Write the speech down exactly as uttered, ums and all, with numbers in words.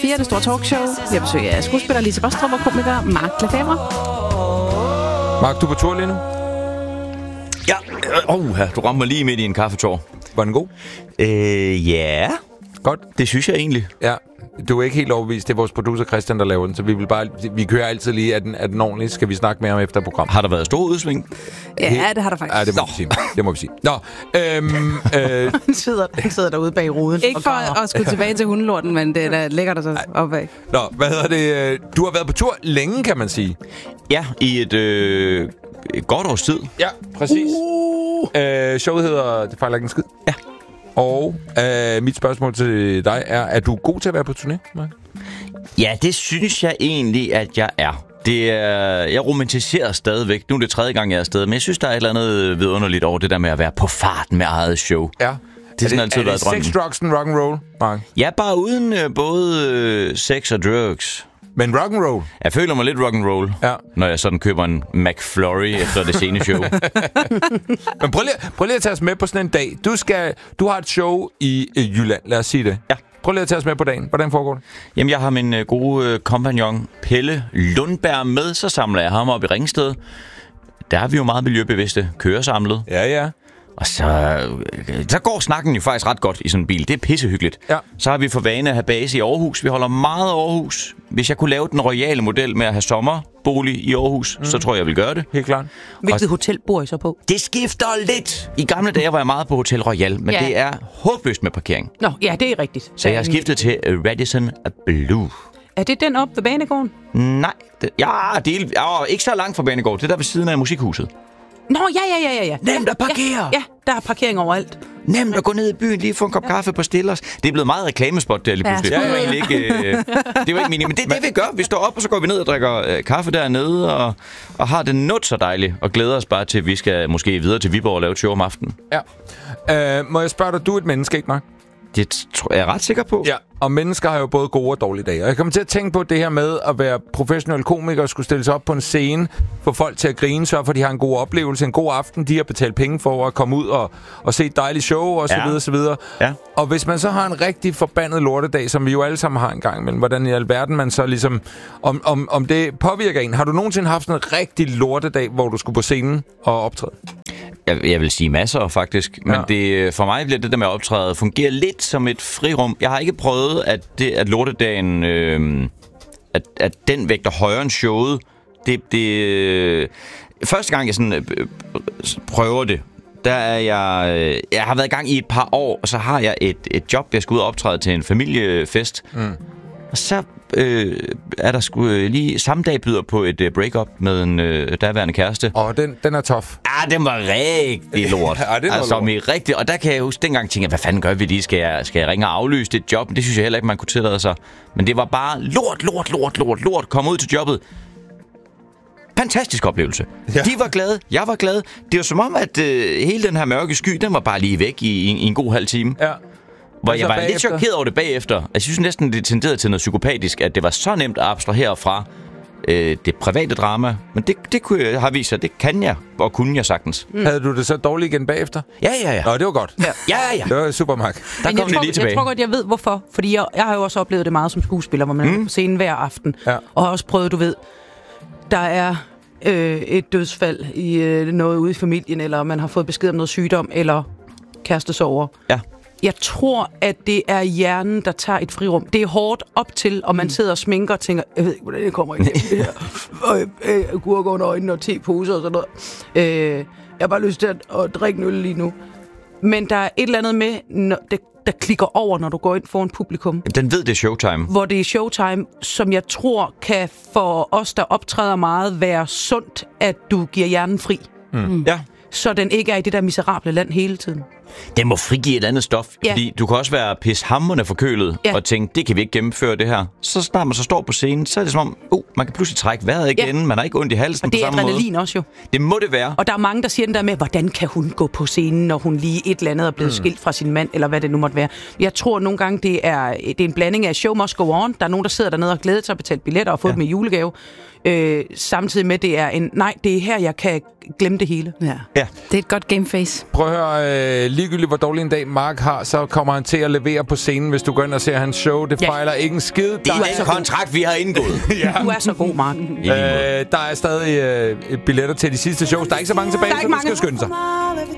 fire, det store talkshow. Jeg besøger skuespiller Lise Bostrup og komiker Mark Lefebvre. Mark, du er på tur lige nu? Ja, oh, du rammer mig lige midt i en kaffetår. Var den god? Øh, ja. Godt. Det synes jeg egentlig. Ja, du er ikke helt overbevist. Det er vores producer Christian, der laver den, så vi vil bare, vi kører altid lige, at den, at den ordentligt. Skal vi snakke mere om efter program? Har der været stor udsving? Ja, det har der faktisk. Ja, det må vi sige. Det må vi sige. Nå, øhm, øh, Han sidder, han sidder derude bag ruden. Ikke for at skulle tilbage til hundelorten, men det er da lækkert at så opad. Nå, hvad hedder det? Du har været på tur længe, kan man sige. Ja, i et, øh, et godt års tid. Ja, præcis. Uh. Øh, showet hedder Det fejler ikke en skid. Ja. Og øh, mit spørgsmål til dig er, er du god til at være på turné, Mark? Ja, det synes jeg egentlig, at jeg er. Det er, jeg romantiserer stadigvæk. Nu er det tredje gang, jeg er afsted, men jeg synes, der er et eller andet vidunderligt over det der med at være på farten med eget show. Ja. Det er sådan altid været drømmen. Sex, drugs and rock and roll, Mark? Ja, bare uden øh, både øh, sex og drugs. Men rock and roll? Jeg føler mig lidt rock and roll, ja. Når jeg sådan køber en McFlurry efter det sene show. Men prøv lige, prøv lige at tage os med på sådan en dag. Du, skal, du har et show i øh, Jylland, lad os sige det. Ja. Prøv lige at tage os med på dagen. Hvordan foregår det? Jamen, jeg har min øh, gode øh, kompagnon Pelle Lundberg med, så samler jeg ham op i Ringsted. Der er vi jo meget miljøbevidste, kører samlet. Ja, ja. Og så, så går snakken jo faktisk ret godt i sådan en bil. Det er pissehyggeligt. Ja. Så har vi for vane at have base i Aarhus. Vi holder meget Aarhus. Hvis jeg kunne lave den royale model med at have sommerbolig i Aarhus, mm. så tror jeg, jeg vil gøre det. Helt klart. Hvilket og hotel bor I så på? Det skifter lidt. I gamle dage var jeg meget på Hotel Royal, men ja. Det er håbløst med parkering. Nå, ja, det er rigtigt. Så jeg har skiftet til Radisson Blue. Er det den op ved banegården? Nej. Det, ja, det er, ja, ikke så langt fra banegården. Det er der ved siden af musikhuset. Nå, ja, ja, ja, ja. Nemt at parkere. Ja, ja, der er parkering overalt. Nemt at gå ned i byen, lige få en kop ja. kaffe på Stillers. Det er blevet meget reklamespot der lige pludselig. Ja. Det var egentlig ikke, øh, det var ikke meningen. Men det er det, vi gør. Vi står op, og så går vi ned og drikker øh, kaffe dernede, og, og har det not så dejligt, og glæder os bare til, at vi skal måske videre til Viborg og lave et show om aftenen. Ja. Øh, må jeg spørge dig, du er et menneske, ikke nok? Det tror jeg er ret sikker på. Ja, og mennesker har jo både gode og dårlige dage. Og jeg kommer til at tænke på det her med at være professionel komiker og skulle stille sig op på en scene, få folk til at grine, sørge for, at de har en god oplevelse, en god aften, de har betalt penge for at komme ud og, og se et dejligt show, og så ja. videre, så videre. Ja. Og hvis man så har en rigtig forbandet lortedag, som vi jo alle sammen har en gang imellem, hvordan i alverden man så ligesom, om, om, om det påvirker en. Har du nogensinde haft en rigtig lortedag, hvor du skulle på scenen og optræde? Jeg, jeg vil sige masser, faktisk. Men ja. det, for mig bliver det der med at optræde fungere lidt som et frirum. Jeg har ikke prøvet, at, det, at lortedagen, øh, at, at den vægter højere end showet. Det, det, øh, første gang, jeg sådan, øh, prøver det, der er jeg... Øh, jeg har været i gang i et par år, og så har jeg et, et job, jeg skal ud og optræde til en familiefest. Mm. Og så øh, er der sgu øh, lige samme dag byder på et øh, break-up med en øh, derværende kæreste. Åh, den, den er tough. Ah, den var rigtig lort. Ja, det var altså, lort. Rigtig, og der kan jeg huske, dengang tænkte jeg, hvad fanden gør vi lige? Skal jeg, skal jeg ringe og aflyse det job? Det synes jeg heller ikke, man kunne tillade sig. Men det var bare lort, lort, lort, lort, lort. Kom ud til jobbet. Fantastisk oplevelse. Ja. De var glade, jeg var glad. Det var som om, at øh, hele den her mørke sky, den var bare lige væk i, i, i en god halv time. Ja. Hvor altså jeg var bagefter? lidt chokeret over det bagefter. Jeg synes næsten, det tenderede til noget psykopatisk, at det var så nemt at abstrahere fra øh, det private drama. Men det, det kunne jeg have vist sig, det kan jeg, og kunne jeg sagtens. Mm. Havde du det så dårligt igen bagefter? Ja, ja, ja. Nå, det var godt. Ja, ja, ja. Det var super, Mark. Der kom det lige tilbage. Jeg tror godt, jeg ved hvorfor. Fordi jeg, jeg har jo også oplevet det meget som skuespiller, hvor man mm. er på scenen hver aften. Ja. Og har også prøvet, du ved, der er øh, et dødsfald i øh, noget ude i familien, eller man har fået besked om noget sygdom, eller kærestesorger. Ja. Jeg tror, at det er hjernen, der tager et frirum. Det er hårdt op til, og man mm. sidder og sminker og tænker, jeg ved ikke, hvordan det kommer ind det her. Og øh, gurker under øjnene og teposer og sådan noget. Øh, jeg har bare lyst til at, at drikke en øl lige nu. Men der er et eller andet med, når det, der klikker over, når du går ind foran publikum. Den ved, det er showtime. Hvor det er showtime, som jeg tror kan for os, der optræder meget, være sundt, at du giver hjernen fri. Mm. Mm. Ja. Så den ikke er i det der miserable land hele tiden. Den må frigive et andet stof, ja. Fordi du kan også være pishamrende forkølet ja. Og tænke, det kan vi ikke gennemføre det her. Så snart man så står på scenen, så er det som om, uh, man kan pludselig trække vejret igen, ja. Man har ikke ondt i halsen og det på samme måde. er adrenalin også jo. Det må det være. Og der er mange, der siger den der med, hvordan kan hun gå på scenen, når hun lige et eller andet er blevet mm. skilt fra sin mand, eller hvad det nu måtte være. Jeg tror nogle gange, det er, det er en blanding af show must go on. Der er nogen, der sidder dernede og glæder sig at betale billetter og få ja. Dem i julegave. Øh, samtidig med, det er en, nej, det er her, jeg kan glemme det hele. Ja. Ja. Det er et godt gameface. Prøv at høre, uh, ligegyldigt hvor dårlig en dag Mark har, så kommer han til at levere på scenen, hvis du går ind og ser hans show. Det Ja. fejler ikke en skid. Det er den kontrakt, vi har indgået. Ja. Du er så god, Mark. Øh, der er stadig øh, billetter til de sidste shows. Der er ikke så mange tilbage, Der er så ikke du skal mange. skynde sig.